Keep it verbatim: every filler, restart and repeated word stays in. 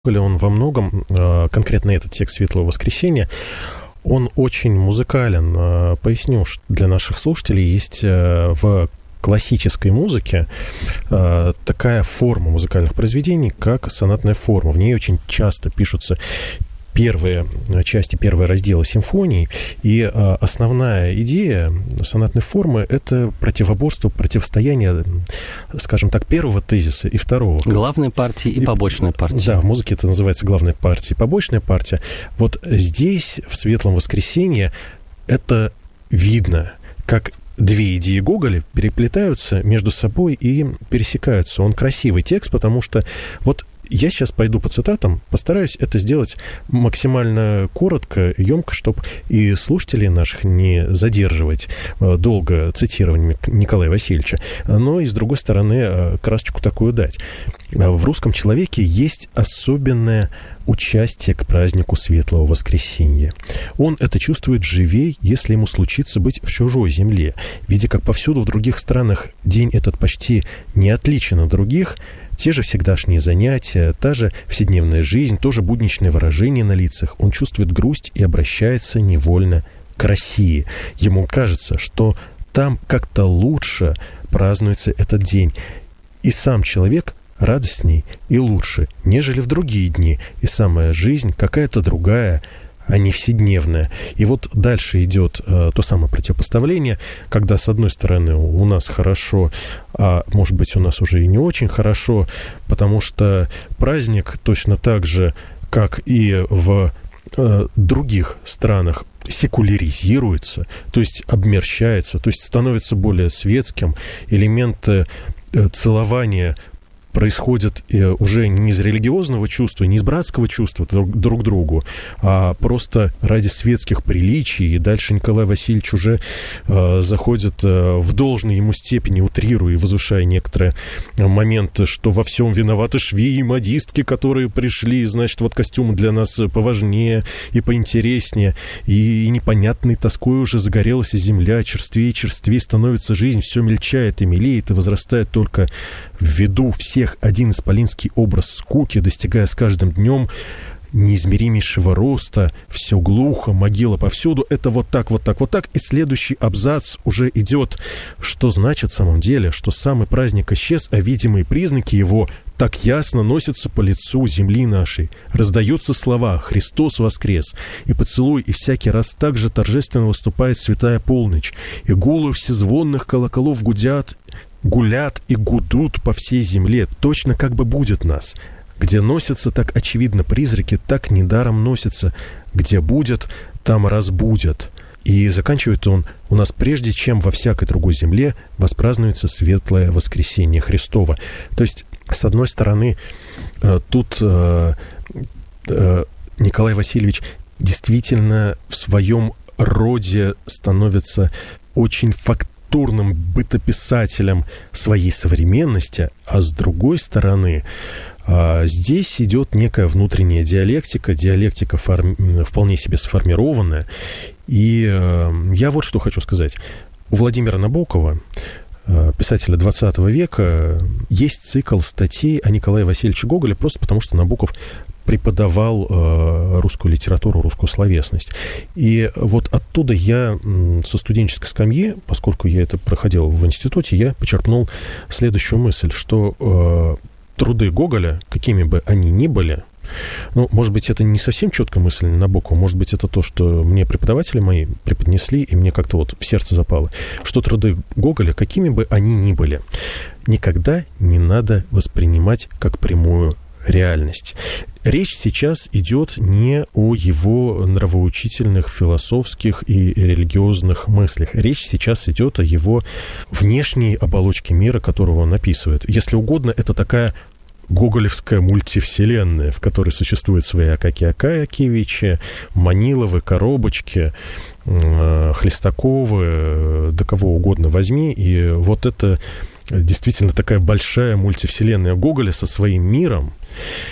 Он во многом, конкретно этот текст «Светлого воскресенья», он очень музыкален. Поясню, что для наших слушателей есть в классической музыке такая форма музыкальных произведений, как сонатная форма. В ней очень часто пишутся первые части, первые разделы симфонии, и а, основная идея сонатной формы — это противоборство, противостояние, скажем так, первого тезиса и второго. Главной партии и, и побочной партии. Да, в музыке это называется главная партия и побочная партия. Вот здесь, в «Светлом воскресенье», это видно, как две идеи Гоголя переплетаются между собой и пересекаются. Он красивый текст, потому что вот я сейчас пойду по цитатам, постараюсь это сделать максимально коротко, емко, чтобы и слушателей наших не задерживать долго цитированиями Николая Васильевича, но и, с другой стороны, красочку такую дать. В русском человеке есть особенное участие к празднику Светлого воскресенья. Он это чувствует живее, если ему случится быть в чужой земле. Видя, как повсюду в других странах день этот почти не отличен от других, те же всегдашние занятия, та же вседневная жизнь, тоже будничное выражение на лицах. Он чувствует грусть и обращается невольно к России. Ему кажется, что там как-то лучше празднуется этот день. И сам человек радостней и лучше, нежели в другие дни. И самая жизнь какая-то другая, а не вседневная. И вот дальше идет э, то самое противопоставление, когда, с одной стороны, у нас хорошо, а может быть, у нас уже и не очень хорошо, потому что праздник точно так же, как и в э, других странах, секуляризируется, то есть обмерщается, то есть становится более светским. Элементы э, целования происходит уже не из религиозного чувства, не из братского чувства друг, друг к другу, а просто ради светских приличий. И дальше Николай Васильевич уже э, заходит э, в должной ему степени, утрируя и возвышая некоторые моменты, что во всем виноваты швеи и модистки, которые пришли, значит, вот костюмы для нас поважнее и поинтереснее, и, и непонятной тоской уже загорелась и земля, черствее и черствее становится жизнь, все мельчает и мелеет, и возрастает только в виду всех один исполинский образ скуки, достигая с каждым днем неизмеримейшего роста, все глухо, могила повсюду. Это вот так, вот так, вот так. И следующий абзац уже идет. Что значит в самом деле, что самый праздник исчез, а видимые признаки его так ясно носятся по лицу земли нашей. Раздаются слова «Христос воскрес», и поцелуй, и всякий раз так же торжественно выступает святая полночь, и гулы всезвонных колоколов гудят, гулят и гудут по всей земле, точно как бы будет нас. Где носятся так очевидно призраки, так недаром носятся. Где будет, там разбудят. И заканчивает он: у нас прежде, чем во всякой другой земле, воспразднуется Светлое воскресенье Христово. То есть, с одной стороны, тут Николай Васильевич действительно в своем роде становится очень фактическим, культурным бытописателем своей современности, а с другой стороны, здесь идет некая внутренняя диалектика, диалектика форми- вполне себе сформированная. И я вот что хочу сказать. У Владимира Набокова, писателя двадцатого века, есть цикл статей о Николае Васильевиче Гоголе, просто потому что Набоков преподавал э, русскую литературу, русскую словесность. И вот оттуда я м, со студенческой скамьи, поскольку я это проходил в институте, я почерпнул следующую мысль, что э, труды Гоголя, какими бы они ни были, ну, может быть, это не совсем четкая мысль Набокова, может быть, это то, что мне преподаватели мои преподнесли, и мне как-то вот в сердце запало, что труды Гоголя, какими бы они ни были, никогда не надо воспринимать как прямую реальность. Речь сейчас идет не о его нравоучительных, философских и религиозных мыслях. Речь сейчас идет о его внешней оболочке мира, которого он описывает. Если угодно, это такая гоголевская мультивселенная, в которой существуют свои Акакий Акакиевичи, Маниловы, Коробочки, Хлестаковы, да кого угодно возьми. И вот это действительно такая большая мультивселенная Гоголя со своим миром.